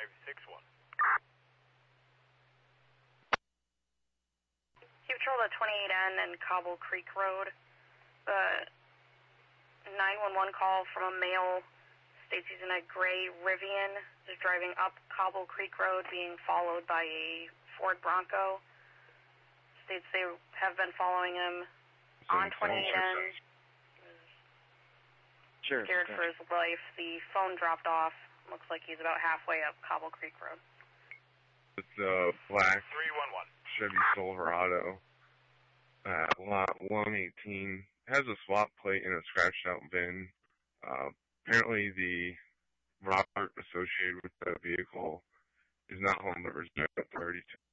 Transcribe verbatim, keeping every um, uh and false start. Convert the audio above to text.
five six one. He patrolled at twenty-eight N and Cobble Creek Road. The nine one one call from a male states he's in a gray Rivian, is driving up Cobble Creek Road, being followed by a Ford Bronco. States they have been following him on twenty-eight N. Sure. Scared for his life. The phone dropped off. Looks like he's about halfway up Cobble Creek Road. It's a black three one one. Chevy Silverado at lot one eighteen. Has a swap plate and a scratched out V I N. Uh, apparently the robber associated with the vehicle is not home, but residential authority